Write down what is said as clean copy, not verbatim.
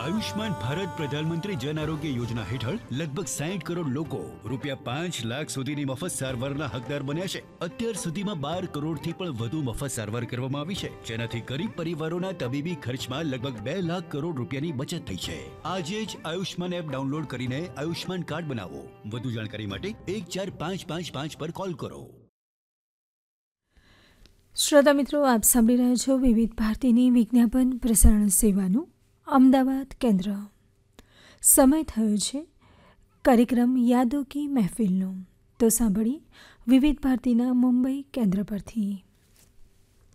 આયુષ્માન ભારત પ્રધાનમંત્રી જન આરોગ્ય યોજના હેઠળ લગભગ 60 કરોડ લોકો રૂપિયા 5 લાખ સુધીની મફત સારવારના હકદાર બન્યા છે. અત્યાર સુધીમાં 12 કરોડથી પણ વધુ મફત સારવાર કરવામાં આવી છે, જેનાથી ગરીબ પરિવારોના તબીબી ખર્ચમાં લગભગ 2 લાખ કરોડ રૂપિયાની બચત થઈ છે. આજે જ આયુષ્માન એપ ડાઉનલોડ કરીને આયુષ્માન કાર્ડ બનાવો. વધુ જાણકારી માટે 145555 પર કોલ કરો. શ્રોતા મિત્રો, આપ સાંભળી રહ્યા છો વિવિધ ભારતીની વિજ્ઞાપન પ્રસારણ સેવાનું અમદાવાદ કેન્દ્ર. સમય થયો છે કાર્યક્રમ યાદો કી મહેફિલનો. તો સાંભળી વિવિધ ભારતીના મુંબઈ કેન્દ્ર પરથી.